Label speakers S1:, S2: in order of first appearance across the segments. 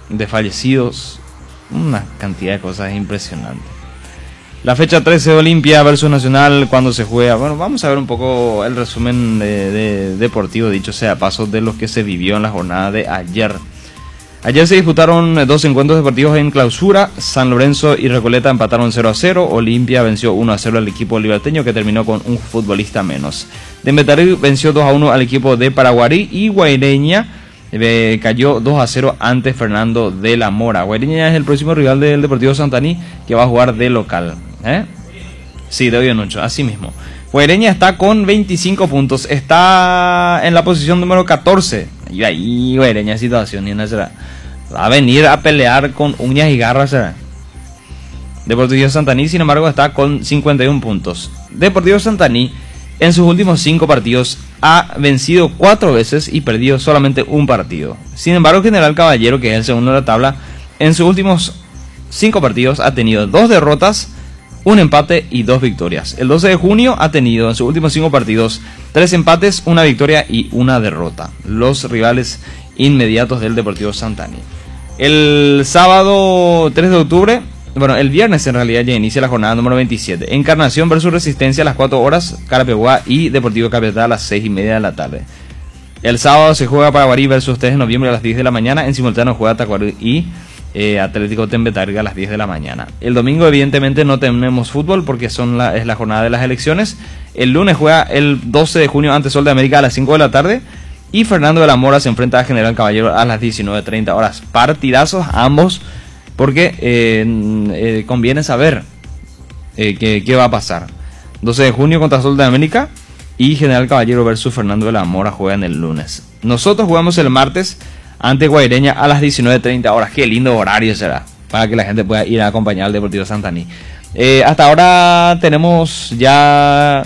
S1: de fallecidos, una cantidad de cosas impresionantes. La fecha 13 de Olimpia versus Nacional, cuando se juega. Bueno, vamos a ver un poco el resumen deportivo, dicho sea paso, de lo que se vivió en la jornada de ayer. Ayer se disputaron 2 encuentros deportivos en clausura. San Lorenzo y Recoleta empataron 0-0. Olimpia venció 1-0 al equipo liberteño, que terminó con un futbolista menos. Dembetarí venció 2-1 al equipo de Paraguarí, y Guaireña cayó 2-0 ante Fernando de la Mora. Guaireña es el próximo rival del Deportivo Santaní, que va a jugar de local. Sí, de hoy en 8, así mismo. Guaireña está con 25 puntos, está en la posición número 14. Y ahí Guaireña situación, y no será. Va a venir a pelear con uñas y garras, será. Deportivo Santaní, sin embargo, está con 51 puntos. Deportivo Santaní, en sus últimos 5 partidos, ha vencido 4 veces y perdido solamente un partido. Sin embargo, General Caballero, que es el segundo de la tabla, en sus últimos 5 partidos ha tenido 2 derrotas, un empate y 2 victorias. El 12 de junio ha tenido en sus últimos 5 partidos 3 empates, una victoria y una derrota. Los rivales inmediatos del Deportivo Santaní. El sábado 3 de octubre, bueno, el viernes en realidad ya inicia la jornada número 27. Encarnación versus Resistencia a las 4 horas, Carapeguá y Deportivo Capital a las 6:30 de la tarde. El sábado se juega Paraguarí versus 3 de noviembre a las 10 de la mañana. En simultáneo juega Tacuarí y Atlético Tembetarga a las 10 de la mañana. El domingo evidentemente no tenemos fútbol porque es la jornada de las elecciones. El lunes juega el 12 de junio ante Sol de América a las 5 de la tarde. Y Fernando de la Mora se enfrenta a General Caballero a las 19:30 horas. Partidazos ambos, porque conviene saber qué va a pasar. 12 de junio contra Sol de América y General Caballero versus Fernando de la Mora juegan el lunes. Nosotros jugamos el martes ante Guaireña a las 19:30 horas. Qué lindo horario será para que la gente pueda ir a acompañar al Deportivo Santaní. Hasta ahora tenemos ya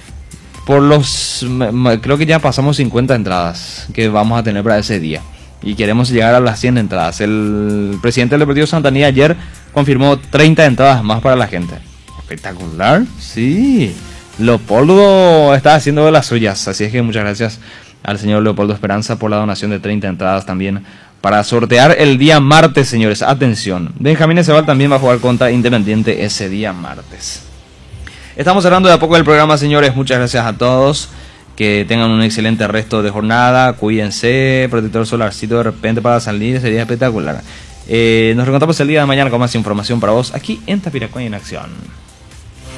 S1: creo que ya pasamos 50 entradas que vamos a tener para ese día. Y queremos llegar a las 100 entradas. El presidente del Deportivo Santaní ayer confirmó 30 entradas más para la gente. Espectacular. Sí. Leopoldo está haciendo de las suyas. Así es que muchas gracias al señor Leopoldo Esperanza por la donación de 30 entradas también para sortear el día martes, señores. Atención. Benjamín Ezebal también va a jugar contra Independiente ese día martes. Estamos cerrando de a poco el programa, señores. Muchas gracias a todos. Que tengan un excelente resto de jornada. Cuídense. Protector solarcito de repente para salir. Sería espectacular. Nos reencontramos el día de mañana con más información para vos aquí en Tapiracoy en Acción.